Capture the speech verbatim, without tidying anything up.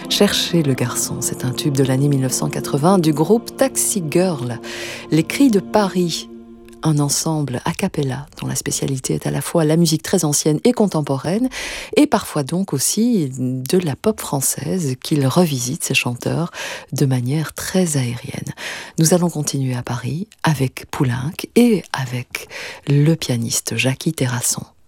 Cherchez le garçon, c'est un tube de l'année mille neuf cent quatre-vingts du groupe Taxi Girl. Les Cris de Paris, un ensemble a cappella dont la spécialité est à la fois la musique très ancienne et contemporaine, et parfois donc aussi de la pop française qu'il revisite, ces chanteurs, de manière très aérienne. Nous allons continuer à Paris avec Poulenc et avec le pianiste Jacky Terrasson.